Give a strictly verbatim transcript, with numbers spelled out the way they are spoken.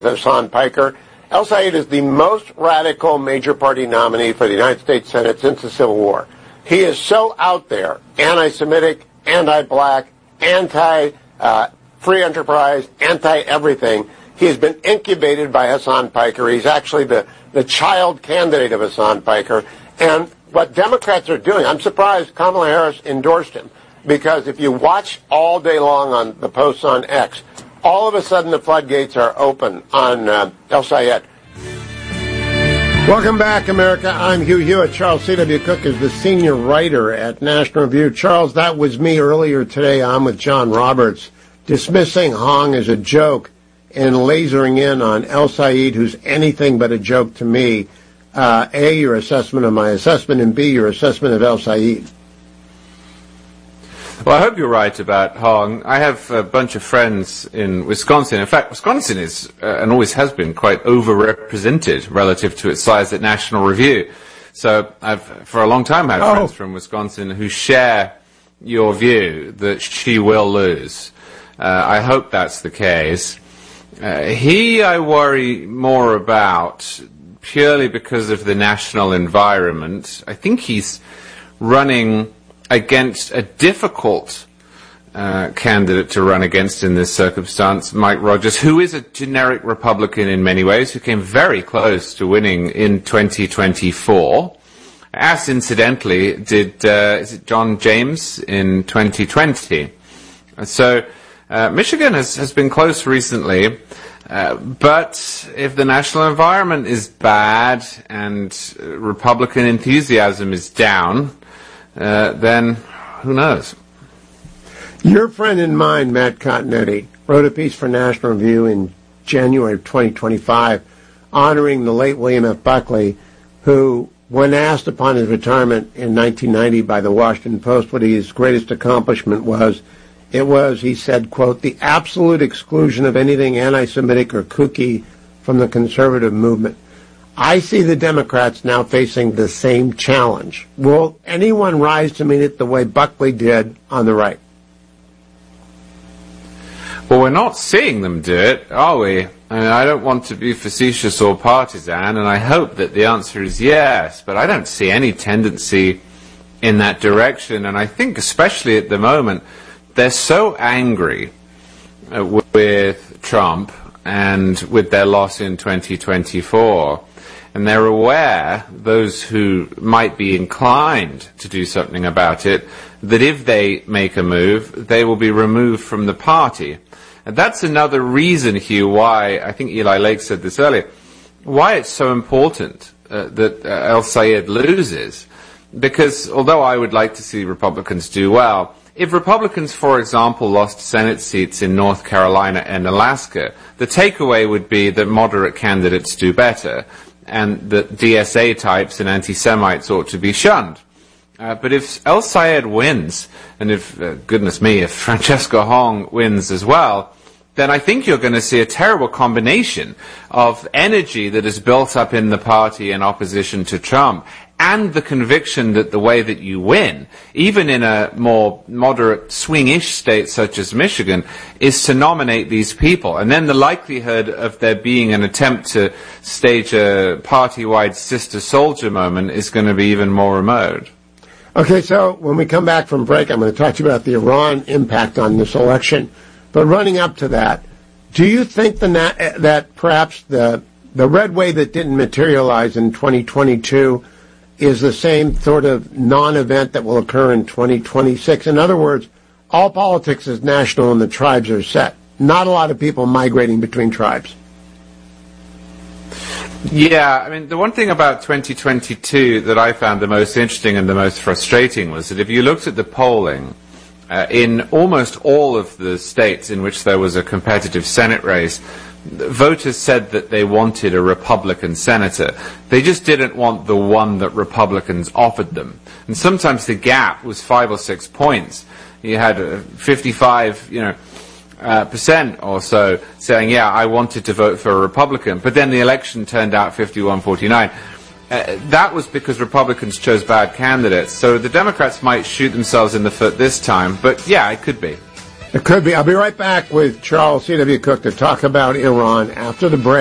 Hasan Piker. El Sayed is the most radical major party nominee for the United States Senate since the Civil War. He is so out there, anti-Semitic, anti-black, anti-free uh, enterprise, anti-everything. He has been incubated by Hasan Piker. He's actually the, the child candidate of Hasan Piker. And what Democrats are doing, I'm surprised Kamala Harris endorsed him, because if you watch all day long on the posts on X, all of a sudden the floodgates are open on uh, El Sayed. Welcome back, America. I'm Hugh Hewitt. Charles C W. Cook is the senior writer at National Review. Charles, that was me earlier today. I'm with John Roberts, dismissing Hong as a joke and lasering in on El Sayed, who's anything but a joke to me. Uh, A, your assessment of my assessment, and B, your assessment of El Sayed. Well, I hope you're right about Hong. I have a bunch of friends in Wisconsin. In fact, Wisconsin is, uh, and always has been, quite overrepresented relative to its size at National Review. So I've, for a long time, had oh. friends from Wisconsin who share your view that she will lose. Uh, I hope that's the case. Uh, he, I worry more about purely because of the national environment. I think he's running against a difficult uh, candidate to run against in this circumstance, Mike Rogers, who is a generic Republican in many ways, who came very close to winning in twenty twenty-four, as incidentally did uh, is it John James in twenty twenty. So uh, Michigan has, has been close recently, uh, but if the national environment is bad and uh, Republican enthusiasm is down, Uh, then who knows? Your friend and mine, Matt Continetti, wrote a piece for National Review in January of twenty twenty-five honoring the late William F. Buckley, who, when asked upon his retirement in nineteen ninety by the Washington Post what his greatest accomplishment was, it was, he said, quote, the absolute exclusion of anything anti-Semitic or kooky from the conservative movement. I see the Democrats now facing the same challenge. Will anyone rise to meet it the way Buckley did on the right? Well, we're not seeing them do it, are we? I mean, I don't want to be facetious or partisan, and I hope that the answer is yes, but I don't see any tendency in that direction. And I think especially at the moment, they're so angry uh, with Trump and with their loss in twenty twenty-four. And they're aware, those who might be inclined to do something about it, that if they make a move, they will be removed from the party. And that's another reason, Hugh, why, I think Eli Lake said this earlier, why it's so important uh, that uh, El Sayed loses. Because although I would like to see Republicans do well, if Republicans, for example, lost Senate seats in North Carolina and Alaska, the takeaway would be that moderate candidates do better, and that D S A types and anti-Semites ought to be shunned. Uh, but if El Sayed wins, and if, uh, goodness me, if Francesca Hong wins as well, then I think you're going to see a terrible combination of energy that is built up in the party in opposition to Trump, and the conviction that the way that you win, even in a more moderate swing-ish state such as Michigan, is to nominate these people. And then the likelihood of there being an attempt to stage a party-wide sister soldier moment is going to be even more remote. Okay, so when we come back from break, I'm going to talk to you about the Iran impact on this election. But running up to that, do you think the na- that perhaps the the red wave that didn't materialize in twenty twenty-two is the same sort of non-event that will occur in twenty twenty-six? In other words, all politics is national and the tribes are set. Not a lot of people migrating between tribes. Yeah, I mean, the one thing about twenty twenty-two that I found the most interesting and the most frustrating was that if you looked at the polling, uh, in almost all of the states in which there was a competitive Senate race, voters said that they wanted a Republican senator. They just didn't want the one that Republicans offered them. And sometimes the gap was five or six points. You had uh, fifty-five, you know, uh, percent or so saying, yeah, I wanted to vote for a Republican. But then the election turned out fifty-one forty-nine. Uh, that was because Republicans chose bad candidates. So the Democrats might shoot themselves in the foot this time. But yeah, it could be. It could be. I'll be right back with Charles C W. Cook to talk about Iran after the break.